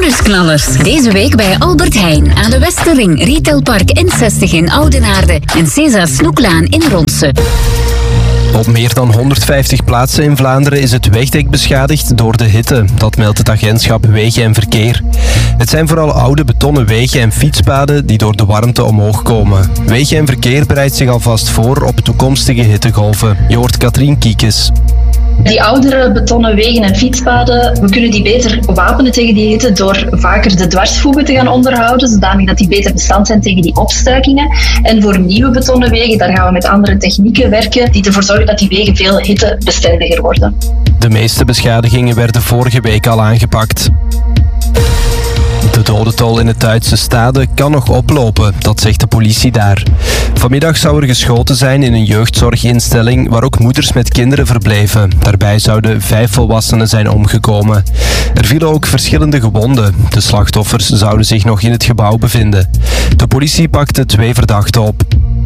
Nieuwsbiersknallers. Deze week bij Albert Heijn aan de Westerring, Retailpark N60 in Oudenaarde en César Snoeklaan in Ronse. Op meer dan 150 plaatsen in Vlaanderen is het wegdek beschadigd door de hitte. Dat meldt het agentschap Wegen en Verkeer. Het zijn vooral oude betonnen wegen en fietspaden die door de warmte omhoog komen. Wegen en Verkeer bereidt zich alvast voor op toekomstige hittegolven. Je hoort Katrien Kiekes. Die oudere betonnen wegen en fietspaden, we kunnen die beter wapenen tegen die hitte door vaker de dwarsvoegen te gaan onderhouden, zodanig dat die beter bestand zijn tegen die opstuikingen. En voor nieuwe betonnen wegen, daar gaan we met andere technieken werken die ervoor zorgen dat die wegen veel hittebestendiger worden. De meeste beschadigingen werden vorige week al aangepakt. De dodental in het Duitse Stade kan nog oplopen, dat zegt de politie daar. Vanmiddag zou er geschoten zijn in een jeugdzorginstelling waar ook moeders met kinderen verbleven. Daarbij zouden 5 volwassenen zijn omgekomen. Er vielen ook verschillende gewonden. De slachtoffers zouden zich nog in het gebouw bevinden. De politie pakte 2 verdachten op.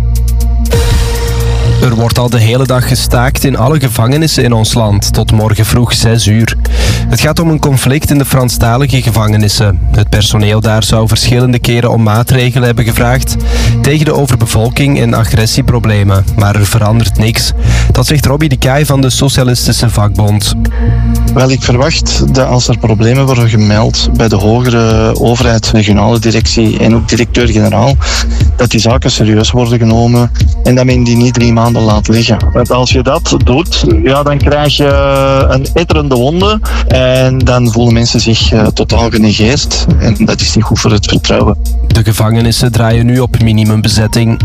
Er wordt al de hele dag gestaakt in alle gevangenissen in ons land, tot morgen vroeg 6 uur. Het gaat om een conflict in de Franstalige gevangenissen. Het personeel daar zou verschillende keren om maatregelen hebben gevraagd tegen de overbevolking en agressieproblemen. Maar er verandert niks. Dat zegt Robbie de Kaai van de Socialistische Vakbond. Wel, ik verwacht dat als er problemen worden gemeld bij de hogere overheid, regionale directie en ook directeur-generaal, dat die zaken serieus worden genomen en dat men die niet 3 maanden laat liggen. Want als je dat doet, ja, dan krijg je een etterende wonde en dan voelen mensen zich totaal genegeerd en dat is niet goed voor het vertrouwen. De gevangenissen draaien nu op minimumbezetting.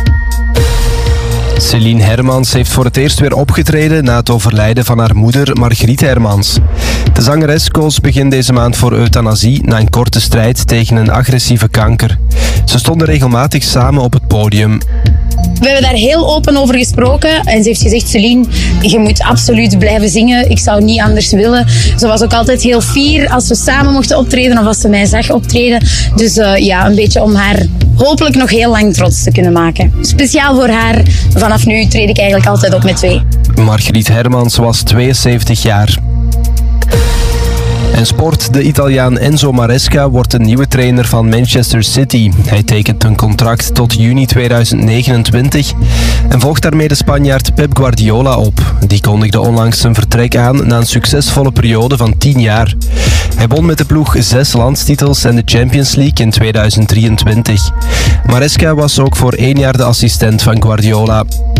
Céline Hermans heeft voor het eerst weer opgetreden na het overlijden van haar moeder Margriet Hermans. De zangeres koos begin deze maand voor euthanasie na een korte strijd tegen een agressieve kanker. Ze stonden regelmatig samen op het podium. We hebben daar heel open over gesproken en ze heeft gezegd: Céline, je moet absoluut blijven zingen. Ik zou niet anders willen. Ze was ook altijd heel fier als we samen mochten optreden of als ze mij zag optreden. Dus ja, een beetje om haar hopelijk nog heel lang trots te kunnen maken. Speciaal voor haar, vanaf nu treed ik eigenlijk altijd op met 2. Margriet Hermans was 72 jaar. En sport. De Italiaan Enzo Maresca wordt de nieuwe trainer van Manchester City. Hij tekent een contract tot juni 2029 en volgt daarmee de Spanjaard Pep Guardiola op. Die kondigde onlangs zijn vertrek aan na een succesvolle periode van 10 jaar. Hij won met de ploeg 6 landstitels en de Champions League in 2023. Maresca was ook voor 1 jaar de assistent van Guardiola.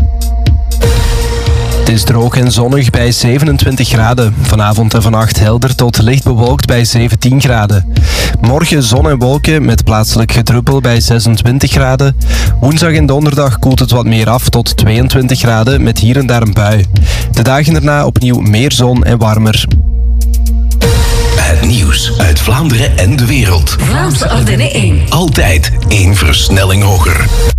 Het is droog en zonnig bij 27 graden. Vanavond en vannacht helder tot licht bewolkt bij 17 graden. Morgen zon en wolken met plaatselijk gedruppel bij 26 graden. Woensdag en donderdag koelt het wat meer af tot 22 graden met hier en daar een bui. De dagen daarna opnieuw meer zon en warmer. Het nieuws uit Vlaanderen en de wereld. Vlaamse Ardennen 1. Altijd 1 versnelling hoger.